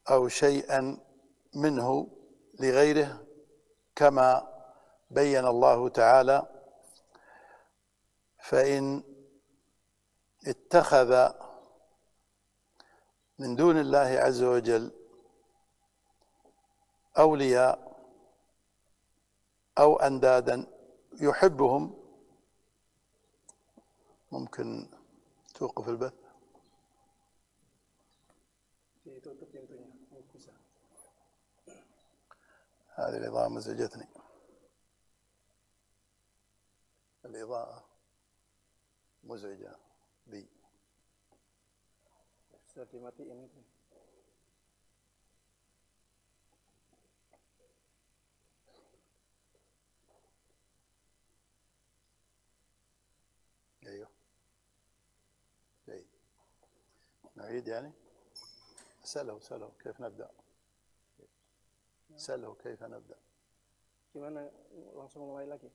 أو شيئا منه لغيره، كما بين الله تعالى: فإن اتخذ من دون الله عز وجل أولياء أو أندادا يحبهم. ممكن توقف البث؟ هذه الإضاءة مزعجتني، الإضاءة مزعجة بي. أيوه جيد. نعيد يعني؟ سأله كيف نبدأ؟ سأله كيف نبدأ؟ Gimana langsung mulai lagi?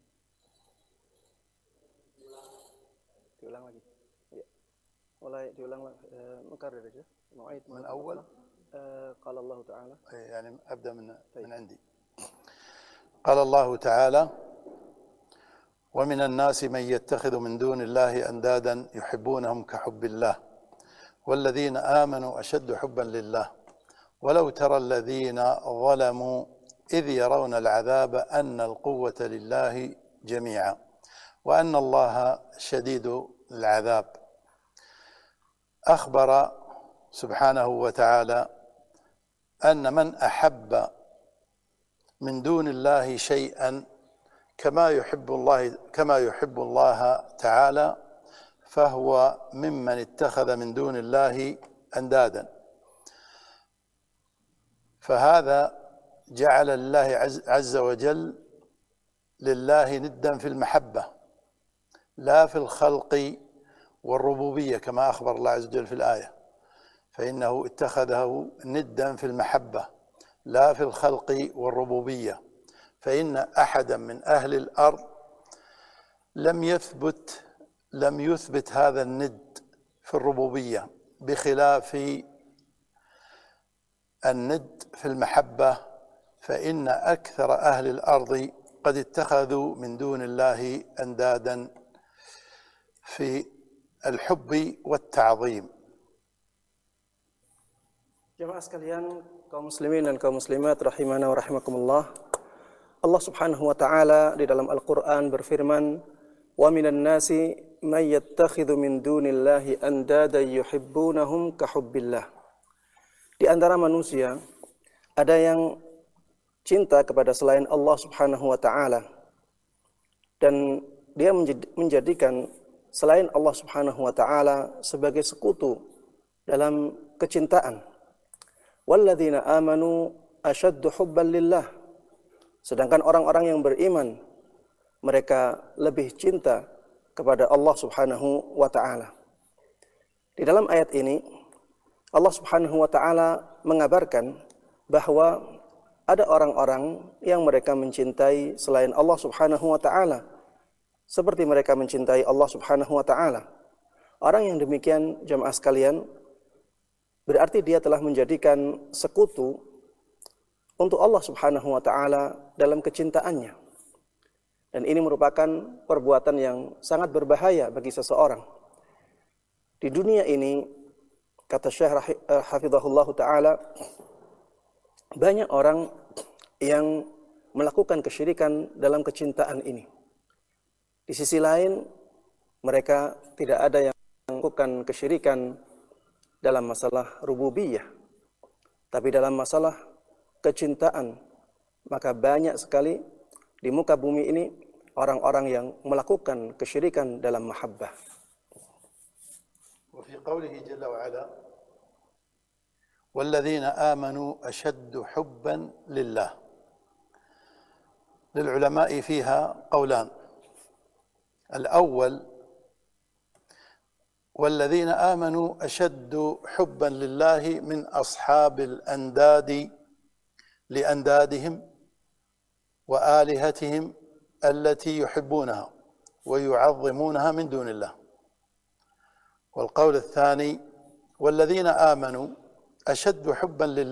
Diulang lagi. Ya. diulang مكرر aja. نعيد من أول. قال الله تعالى. يعني أبدأ من عندي. قال الله تعالى: ومن الناس من يتخذ من دون الله أندادا يحبونهم كحب الله والذين آمنوا أشد حبا لله ولو ترى الذين ظلموا إذ يرون العذاب أن القوة لله جميعا وأن الله شديد العذاب. أخبر سبحانه وتعالى أن من أحب من دون الله شيئا كما يحب الله تعالى فهو ممن اتخذ من دون الله أندادا، فهذا جعل الله عز وجل لله ندا في المحبة لا في الخلق والربوبية كما أخبر الله عز وجل في الآية، فإنه اتخذه ندا في المحبة لا في الخلق والربوبية. فإن أحدا من أهل الأرض لم يثبت هذا الند في الربوبية بخلاف الند في المحبة، فإن أكثر أهل الأرض قد اتخذوا من دون الله أندادا في الحب والتعظيم. Jemaah sekalian, kaum muslimin dan kaum muslimat rahimana wa rahimakumullah. Allah Subhanahu wa taala di dalam Al-Qur'an berfirman, "Wa minan nasi may yattakhidhu min dunillahi andada yuhibbunahum ka hubbillah." Di antara manusia ada yang cinta kepada selain Allah Subhanahu wa taala dan dia menjadikan selain Allah Subhanahu wa taala sebagai sekutu dalam kecintaan. Walladzina amanu ashaddu hubban lillah. Sedangkan orang-orang yang beriman mereka lebih cinta kepada Allah Subhanahu wa taala. Di dalam ayat ini Allah Subhanahu wa taala mengabarkan bahwa ada orang-orang yang mereka mencintai selain Allah Subhanahu wa taala seperti mereka mencintai Allah Subhanahu wa taala. Orang yang demikian, jemaah sekalian, berarti dia telah menjadikan sekutu untuk Allah Subhanahu wa taala dalam kecintaannya. Dan ini merupakan perbuatan yang sangat berbahaya bagi seseorang. Di dunia ini, kata Syekh hafizahullah taala, banyak orang yang melakukan kesyirikan dalam kecintaan ini. Di sisi lain, mereka tidak ada yang melakukan kesyirikan dalam masalah rububiyah, tapi dalam masalah kecintaan, maka banyak sekali di muka bumi ini orang-orang yang melakukan kesyirikan dalam mahabbah. وفي قوله جل وعلا والذين آمنوا أشد حبا لله، للعلماء فيها قولان. الأول: والذين آمنوا أشد حبا لله من أصحاب الأنداد لأندادهم وآلهتهم التي يحبونها ويعظمونها من دون الله. والقول الثاني: والذين آمنوا أشد حبا لله